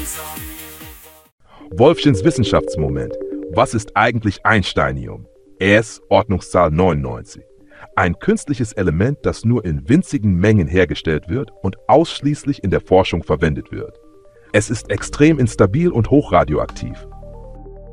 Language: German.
Wolfchens Wissenschaftsmoment. Was ist eigentlich Einsteinium? Es, Ordnungszahl 99. Ein künstliches Element, das nur in winzigen Mengen hergestellt wird und ausschließlich in der Forschung verwendet wird. Es ist extrem instabil und hochradioaktiv.